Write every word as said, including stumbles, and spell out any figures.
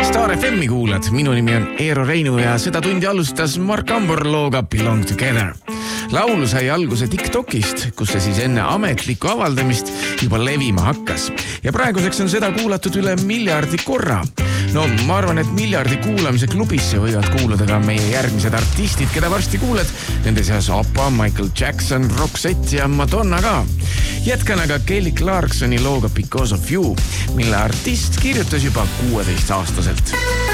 Star F M-i kuulad, minu nimi on Eero Reinu ja seda tundi alustas Mark Ambor looga Belong Together. Laulu sai alguse TikTokist, kus see siis enne ametlikku avaldamist juba levima hakkas. Ja praeguseks on seda kuulatud üle miljardi korra. No ma arvan, et miljardi kuulamise klubisse võivad kuulada ka meie järgmised artistid, keda varsti kuuled. Nende seas Appa, Michael Jackson, Roxette ja Madonna ka. Jätkan aga Kelly Clarksoni looga Because of You, mille artist kirjutas juba kuueteist aastaselt.